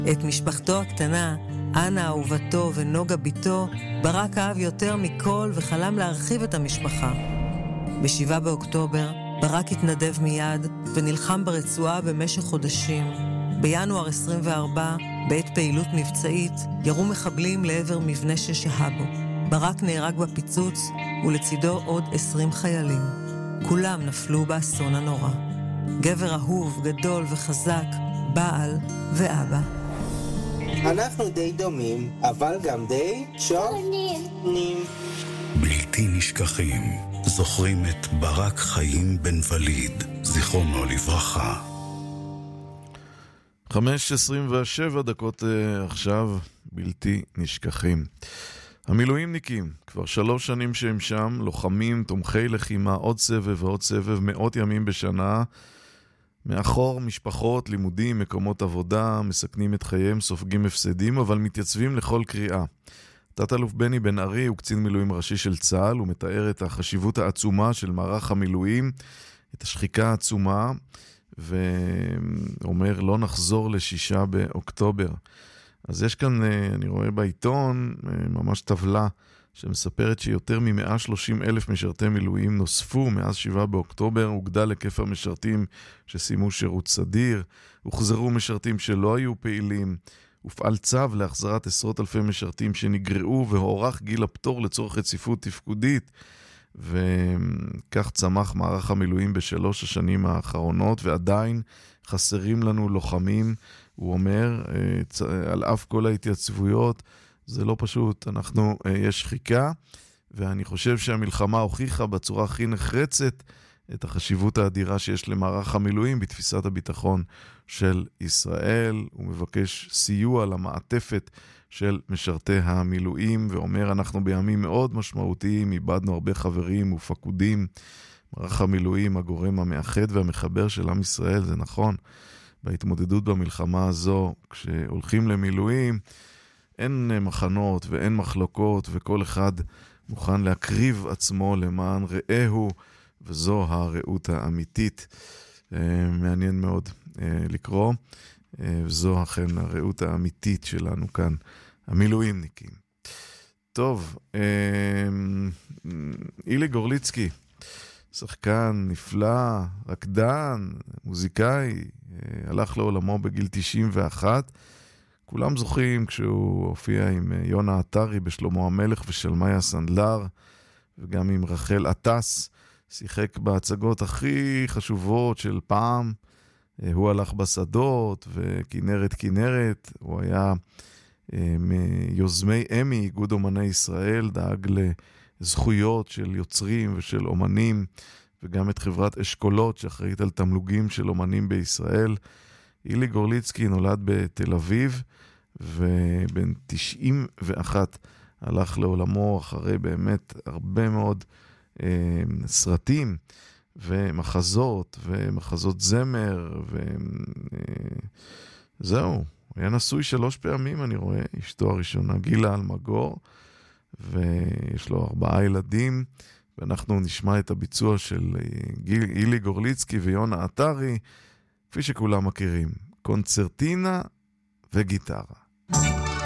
את משפחתו הקטנה, אנה אהובתו ונוגה ביתו, ברק אהב יותר מכל וחלם להרחיב את המשפחה. ב7 באוקטובר ברק התנדב מיד ונלחם ברצועה במשך חודשים. בינואר 24, בעת פעילות מבצעית, ירו מחבלים לעבר מבנה ששהה בו. ברק נהרג בפיצוץ ולצידו עוד 20 חיילים. כולם נפלו באסון הנורא. גבר אהוב, גדול וחזק, בעל ואבא. אנחנו די דומים, אבל גם די שונים. בלתי נשכחים, זוכרים את ברק חיים בן וליד, זיכרונו לברכה. 5:27 עכשיו, בלתי נשכחים. המילואימניקים, כבר 3 שנים שהם שם, לוחמים, תומכי לחימה, עוד סבב ועוד סבב, 100 ימים בשנה, מאחור משפחות, לימודים, מקומות עבודה, מסכנים את חייהם, סופגים הפסדים, אבל מתייצבים לכל קריאה. תת-אלוף בני בן ארי הוא קצין מילואים ראשי של צה"ל, הוא מתאר את החשיבות העצומה של מערך המילואים, את השחיקה העצומה, ואומר לא נחזור ל6 באוקטובר. אז יש כאן, אני רואה בעיתון, ממש טבלה שמספרת שיותר מ-130,000 משרתי מילואים נוספו מאז 7 באוקטובר, הוגדל היקף המשרתים שסיימו שירות סדיר, הוחזרו משרתים שלא היו פעילים, הופעל צו להחזרת עשרות אלפי משרתים שנגרעו והוארך גיל הפטור לצורך רציפות תפקודית, וכך צמח מערך המילואים ב3 השנים האחרונות, ועדיין חסרים לנו לוחמים, הוא אומר, על אף כל ההתייצבויות, זה לא פשוט, יש שחיקה, ואני חושב שהמלחמה הוכיחה בצורה הכי נחרצת את החשיבות האדירה שיש למערך המילואים בתפיסת הביטחון של ישראל. הוא מבקש סיוע למעטפת של משרתי המילואים, ואומר, אנחנו בימים מאוד משמעותיים, איבדנו הרבה חברים ופקודים. מערך המילואים, הגורם המאחד והמחבר של עם ישראל, זה נכון. בהתמודדות במלחמה הזו, כשהולכים למילואים, אין מחנות ואין מחלוקות, וכל אחד מוכן להקריב עצמו למען רעהו, וזו הרעות האמיתית. מעניין מאוד לקרוא, וזו אכן הרעות האמיתית שלנו כאן, המילואימניקים. טוב, אילי גורליצקי, שחקן נפלא, רקדן, מוזיקאי, הלך לעולמו בגיל 91. כולם זוכרים כשהוא הופיע עם יונה עטרי בשלמה המלך ושלמיה סנדלר, וגם עם רחל עטס, שיחק בהצגות הכי חשובות של פעם. הוא הלך בשדות וכנרת כנרת, הוא היה מיוזמי אמי, איגוד אומני ישראל, דאג לזכויות של יוצרים ושל אומנים, וגם את חברת אשכולות שאחראית על תמלוגים של אומנים בישראל. אילי גורליצקי נולד בתל אביב, ובן 91 הלך לעולמו אחרי באמת הרבה מאוד סרטים ומחזות זמר, וזהו, הוא היה נשוי 3 פעמים, אני רואה, אשתו הראשונה גילה אלמגור, ויש לו 4 ילדים, ואנחנו נשמע את הביצוע של אילי גורליצקי ויונה עטרי, כפי שכולם מכירים, קונצרטינה וגיטרה.